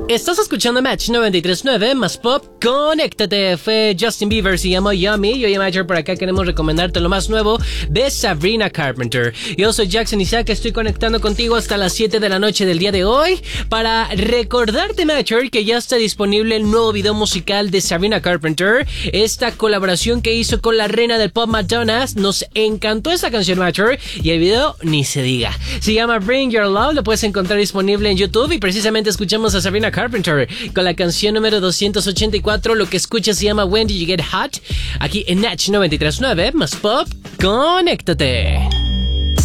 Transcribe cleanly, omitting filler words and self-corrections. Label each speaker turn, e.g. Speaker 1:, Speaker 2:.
Speaker 1: Estás escuchando Match 93.9 más pop. Conéctate. Fue Justin Bieber, se llama Yummy. Y hoy, Matcher, por acá queremos recomendarte lo más nuevo de Sabrina Carpenter. Yo soy Jackson Isaac, estoy conectando contigo hasta las 7 de la noche del día de hoy para recordarte, Matcher, que ya está disponible el nuevo video musical de Sabrina Carpenter. Esta colaboración que hizo con la reina del pop Madonna. Nos encantó esta canción, Matcher, y el video ni se diga. Se llama Bring Your Love, lo puedes encontrar disponible en YouTube y precisamente escuchamos a Sabrina Carpenter con la canción número 284. Lo que escuchas se llama When Did You Get Hot, aquí en Natch 93.9 más pop. Conéctate.